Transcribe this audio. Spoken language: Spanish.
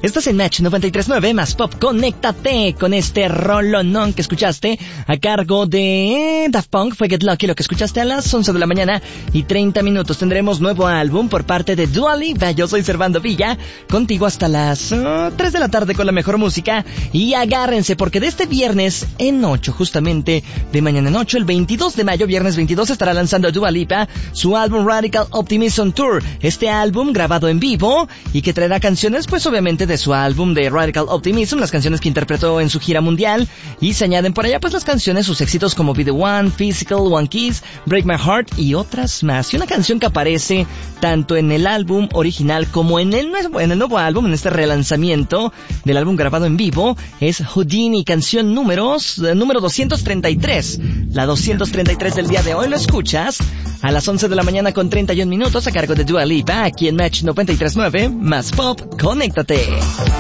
Estás en Match 93.9 más Pop. Conéctate con este rolonón que escuchaste a cargo de Daft Punk. Fue Get Lucky lo que escuchaste a las 11 de la mañana y 30 minutos. Tendremos nuevo álbum por parte de Dua Lipa. Yo soy Servando Villa, contigo hasta las 3 de la tarde con la mejor música. Y agárrense porque de este viernes en 8, justamente de mañana en 8, el 22 de mayo, viernes 22, estará lanzando Dua Lipa su álbum Radical Optimism Tour. Este álbum grabado en vivo y que traerá canciones pues obviamente de su álbum de Radical Optimism, las canciones que interpretó en su gira mundial, y se añaden por allá pues las canciones, sus éxitos como Be The One, Physical, One Kiss, Break My Heart y otras más. Y una canción que aparece tanto en el álbum original como en el nuevo álbum, en este relanzamiento del álbum grabado en vivo, es Houdini, canción número 233. La 233 del día de hoy lo escuchas a las 11 de la mañana con 31 minutos a cargo de Dua Lipa, aquí en Match 93.9 más Pop. Conéctate.